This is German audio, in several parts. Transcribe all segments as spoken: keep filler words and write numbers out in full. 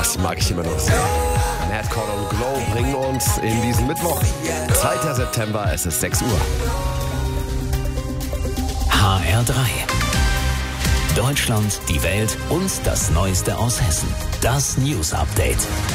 Das mag ich immer noch sehr. Madcall und Glow bringen uns in diesen Mittwoch, zweiter September, es ist sechs Uhr. H R drei. Deutschland, die Welt und das Neueste aus Hessen. Das News Update.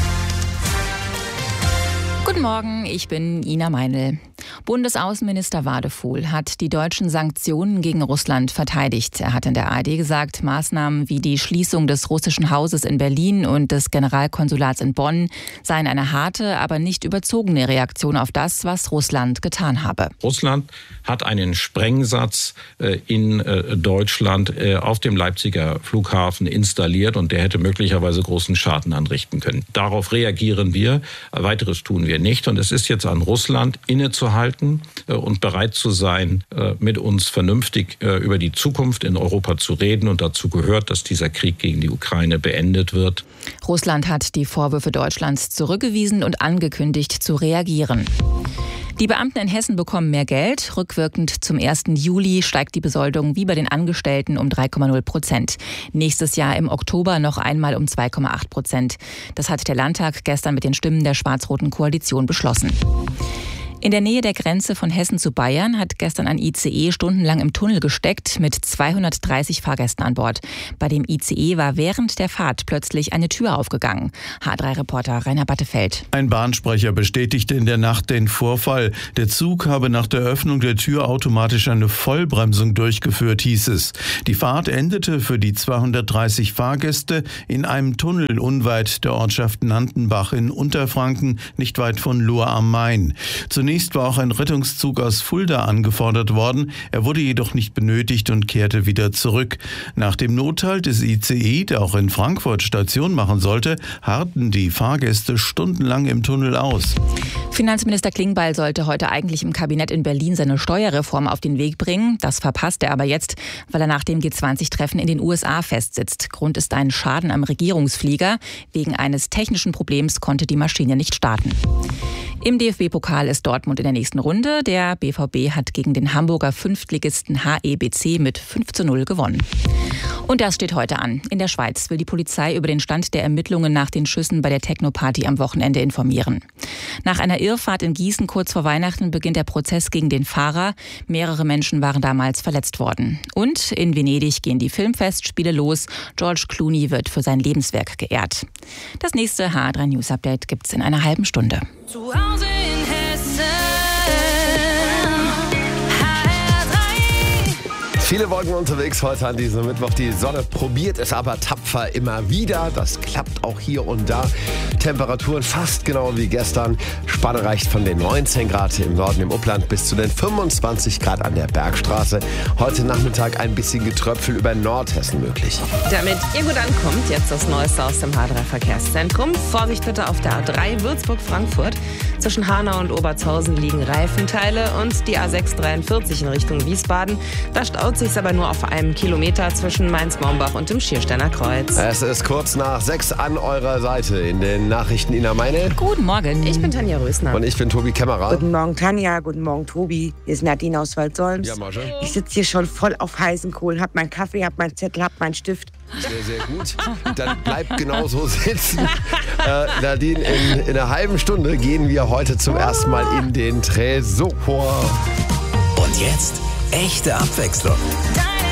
Guten Morgen, ich bin Ina Meinl. Bundesaußenminister Wadefuhl hat die deutschen Sanktionen gegen Russland verteidigt. Er hat in der A R D gesagt, Maßnahmen wie die Schließung des russischen Hauses in Berlin und des Generalkonsulats in Bonn seien eine harte, aber nicht überzogene Reaktion auf das, was Russland getan habe. Russland hat einen Sprengsatz in Deutschland auf dem Leipziger Flughafen installiert und der hätte möglicherweise großen Schaden anrichten können. Darauf reagieren wir. Weiteres tun wir nicht. Und es ist jetzt an Russland, innezuhalten und bereit zu sein, mit uns vernünftig über die Zukunft in Europa zu reden. Und dazu gehört, dass dieser Krieg gegen die Ukraine beendet wird. Russland hat die Vorwürfe Deutschlands zurückgewiesen und angekündigt, zu reagieren. Die Beamten in Hessen bekommen mehr Geld. Rückwirkend zum ersten Juli steigt die Besoldung wie bei den Angestellten um drei Komma null Prozent. Nächstes Jahr im Oktober noch einmal um zwei Komma acht Prozent. Das hat der Landtag gestern mit den Stimmen der schwarz-roten Koalition beschlossen. In der Nähe der Grenze von Hessen zu Bayern hat gestern ein I C E stundenlang im Tunnel gesteckt mit zweihundertdreißig Fahrgästen an Bord. Bei dem I C E war während der Fahrt plötzlich eine Tür aufgegangen. H drei Reporter Rainer Battefeld. Ein Bahnsprecher bestätigte in der Nacht den Vorfall. Der Zug habe nach der Öffnung der Tür automatisch eine Vollbremsung durchgeführt, hieß es. Die Fahrt endete für die zweihundertdreißig Fahrgäste in einem Tunnel unweit der Ortschaft Nantenbach in Unterfranken, nicht weit von Lohr am Main. Zunächst Zunächst war auch ein Rettungszug aus Fulda angefordert worden. Er wurde jedoch nicht benötigt und kehrte wieder zurück. Nach dem Nothalt des I C E, der auch in Frankfurt Station machen sollte, harrten die Fahrgäste stundenlang im Tunnel aus. Finanzminister Klingbeil sollte heute eigentlich im Kabinett in Berlin seine Steuerreform auf den Weg bringen. Das verpasst er aber jetzt, weil er nach dem G zwanzig Treffen in den U S A festsitzt. Grund ist ein Schaden am Regierungsflieger. Wegen eines technischen Problems konnte die Maschine nicht starten. Im D F B-Pokal ist Dortmund in der nächsten Runde. Der B V B hat gegen den Hamburger Fünftligisten H E B C mit fünf zu null gewonnen. Und das steht heute an. In der Schweiz will die Polizei über den Stand der Ermittlungen nach den Schüssen bei der Techno-Party am Wochenende informieren. Nach einer Irrfahrt in Gießen kurz vor Weihnachten beginnt der Prozess gegen den Fahrer. Mehrere Menschen waren damals verletzt worden. Und in Venedig gehen die Filmfestspiele los. George Clooney wird für sein Lebenswerk geehrt. Das nächste H drei News Update gibt's in einer halben Stunde. Zu Hause in Hessen. Viele Wolken unterwegs heute an diesem Mittwoch. Die Sonne probiert es aber tapfer immer wieder. Das klappt auch hier und da. Temperaturen fast genau wie gestern. Spanne reicht von den neunzehn Grad im Norden im Upland bis zu den fünfundzwanzig Grad an der Bergstraße. Heute Nachmittag ein bisschen Getröpfel über Nordhessen möglich. Damit ihr gut ankommt, jetzt das Neueste aus dem H drei Verkehrszentrum. Vorsicht bitte auf der A drei Würzburg-Frankfurt. Zwischen Hanau und Obertshausen liegen Reifenteile und die A sechs dreiundvierzig in Richtung Wiesbaden. Da staut sich aber nur auf einem Kilometer zwischen Mainz-Mombach und dem Schiersteiner Kreuz. Es ist kurz nach sechs an eurer Seite in den Nachrichten. Ina Meinl. Guten Morgen. Ich bin Tanja Rösner. Und ich bin Tobi Kämmerer. Guten Morgen Tanja, guten Morgen Tobi. Hier ist Nadine aus Waldsolms. Ja, Marge. Ich sitze hier schon voll auf heißen Kohlen, hab meinen Kaffee, hab meinen Zettel, hab meinen Stift. Sehr, sehr gut. Dann bleibt genau so sitzen. Äh, Nadine, in, in einer halben Stunde gehen wir heute zum ersten Mal in den Tresor. Und jetzt echte Abwechslung.